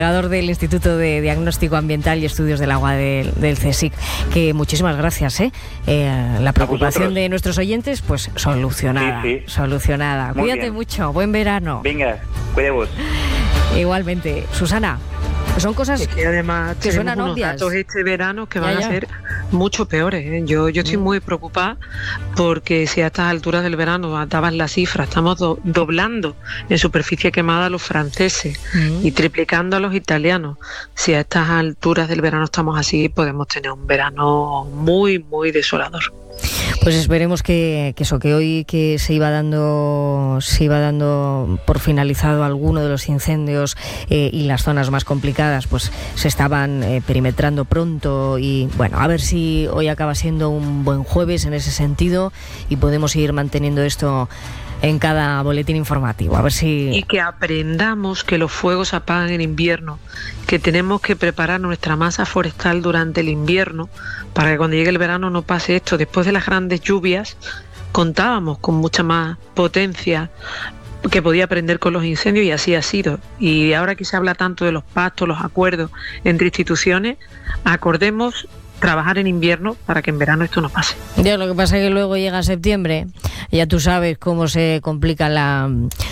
Del Instituto de Diagnóstico Ambiental y Estudios del Agua del CSIC, que muchísimas gracias. La preocupación de nuestros oyentes, pues solucionada. Sí. Solucionada. Muy Cuídate bien. mucho, buen verano. Venga, cuidemos. Igualmente. Susana, son cosas que además que suenan unos obvias. datos este verano que van Ya. a ser mucho peores. Yo estoy muy preocupada porque si a estas alturas del verano daban las cifras, estamos doblando en superficie quemada a los franceses y triplicando a los italianos. Si a estas alturas del verano estamos así, podemos tener un verano muy, muy desolador. Pues esperemos que hoy que se iba dando por finalizado alguno de los incendios y las zonas más complicadas pues se estaban perimetrando pronto, y bueno, a ver si hoy acaba siendo un buen jueves en ese sentido y podemos ir manteniendo esto en cada boletín informativo, a ver si... Y que aprendamos que los fuegos se apagan en invierno, que tenemos que preparar nuestra masa forestal durante el invierno para que cuando llegue el verano no pase esto. Después de las grandes lluvias contábamos con mucha más potencia que podía prender con los incendios, y así ha sido. Y ahora que se habla tanto de los pactos, los acuerdos entre instituciones, acordemos trabajar en invierno para que en verano esto no pase. Ya, lo que pasa es que luego llega septiembre, ya tú sabes cómo se complica la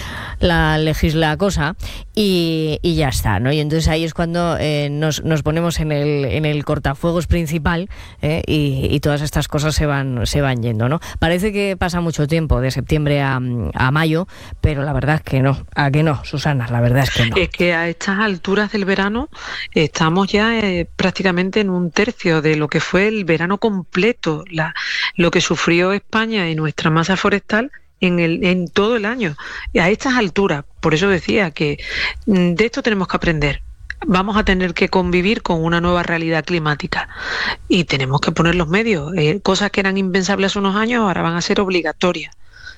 cosa y ya está, ¿no? Y entonces ahí es cuando nos ponemos en el cortafuegos principal, y todas estas cosas se van yendo, ¿no? Parece que pasa mucho tiempo, de septiembre a mayo, pero la verdad es que no. ¿A que no, Susana? La verdad es que no. Es que a estas alturas del verano estamos ya prácticamente en un tercio de lo que fue el verano completo, lo que sufrió España y nuestra masa forestal en todo el año. Y a estas alturas, por eso decía que de esto tenemos que aprender. Vamos a tener que convivir con una nueva realidad climática y tenemos que poner los medios. Cosas que eran impensables hace unos años ahora van a ser obligatorias.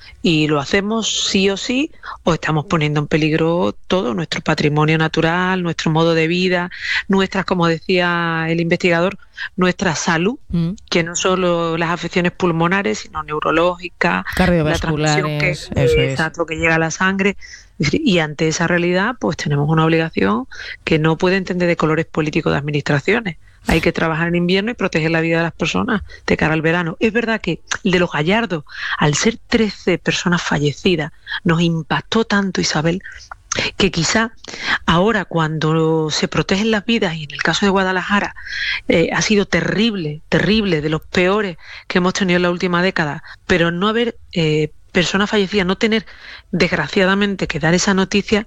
Y lo hacemos sí o sí, o estamos poniendo en peligro todo nuestro patrimonio natural, nuestro modo de vida, nuestras, como decía el investigador, nuestra salud, que no solo las afecciones pulmonares, sino neurológicas, cardiovasculares, lo que llega a la sangre. Y ante esa realidad, pues tenemos una obligación que no puede entender de colores políticos de administraciones. Hay que trabajar en invierno y proteger la vida de las personas de cara al verano. Es verdad que el de los Gallardos, al ser 13 personas fallecidas, nos impactó tanto, Isabel, que quizá ahora cuando se protegen las vidas, y en el caso de Guadalajara ha sido terrible, de los peores que hemos tenido en la última década, pero no haber personas fallecidas, no tener desgraciadamente que dar esa noticia,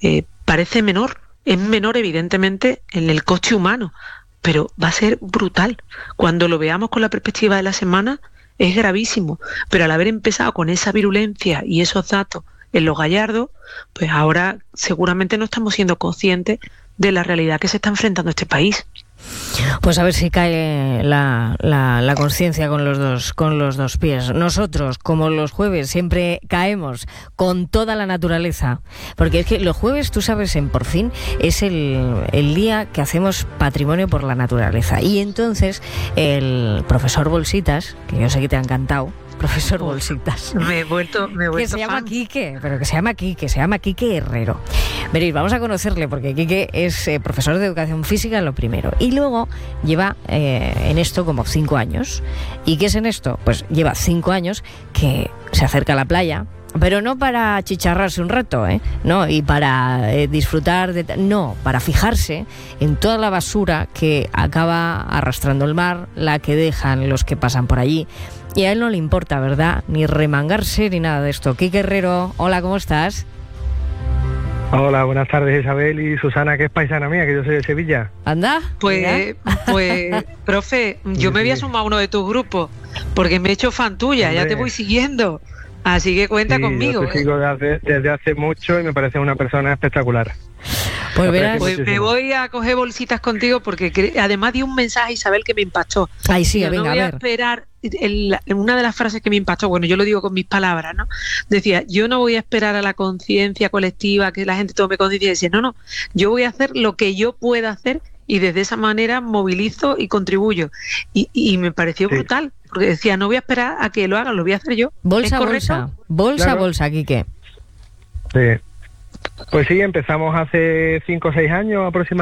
parece menor. Es menor evidentemente en el coste humano, pero va a ser brutal. Cuando lo veamos con la perspectiva de la semana, es gravísimo. Pero al haber empezado con esa virulencia y esos datos en los Gallardos, pues ahora seguramente no estamos siendo conscientes de la realidad que se está enfrentando este país. Pues a ver si cae la conciencia con los dos pies. Nosotros, como los jueves, siempre caemos con toda la naturaleza, porque es que los jueves, tú sabes, en Por Fin es el día que hacemos patrimonio por la naturaleza. Y entonces el profesor Bolsitas, que yo sé que te ha encantado, profesor Bolsitas. Me he vuelto que se llama Quique, pero que se llama Quique Herrero. Veréis, vamos a conocerle porque Quique es profesor de educación física, lo primero, y luego lleva en esto como 5 años. ¿Y qué es en esto? Pues lleva 5 años que se acerca a la playa, pero no para chicharrarse un rato, no, y para disfrutar no, para fijarse en toda la basura que acaba arrastrando el mar, la que dejan los que pasan por allí. Y a él no le importa, ¿verdad? Ni remangarse ni nada de esto. Quique Herrero, hola, ¿cómo estás? Hola, buenas tardes, Isabel y Susana, que es paisana mía, que yo soy de Sevilla. ¿Anda? Pues profe, yo me voy a sumar a uno de tus grupos, porque me he hecho fan tuya. Hombre, ya te voy siguiendo. Así que cuenta conmigo. Yo te sigo desde hace mucho y me parece una persona espectacuula. Pues verás. Pues me voy a coger bolsitas contigo porque además di un mensaje, Isabel, que me impactó. Ay, sí, yo venga, no voy a a ver. esperar, en una de las frases que me impactó, bueno, yo lo digo con mis palabras, ¿no? Decía, yo no voy a esperar a la conciencia colectiva, que la gente tome conciencia, y decía, no, yo voy a hacer lo que yo pueda hacer y desde esa manera movilizo y contribuyo. Y me pareció brutal, porque decía, no voy a esperar a que lo hagan, lo voy a hacer yo. Bolsa, Quique. Sí. Pues sí, empezamos hace 5 o 6 años aproximadamente.